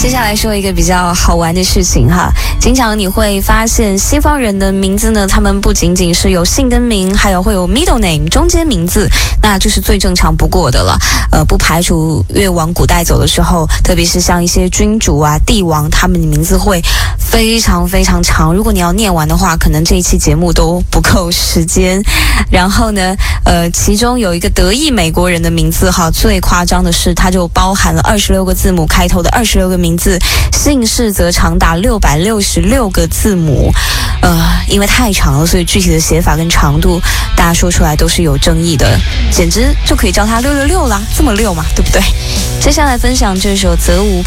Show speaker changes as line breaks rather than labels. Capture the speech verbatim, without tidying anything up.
接下来说一个比较好玩的事情哈，经常你会发现西方人的名字呢，他们不仅仅是有姓跟名，还有会有 middle name 中间名字，那就是最正常不过的了。呃，不排除越往古代走的时候，特别是像一些君主啊、帝王，他们的名字会非常非常长。如果你要念完的话，可能这一期节目都不够时间。然后呢，呃，其中有一个德裔美国人的名字哈，最夸张的是，它就包含了二十六个字母开头的二十六个名字，姓氏则长达六百六十六个字母。呃，因为太长了，所以具体的写法跟长度，大家说出来都是有争议的，简直就可以叫它六六六啦，这么溜嘛，对不对？接下来分享这首《责无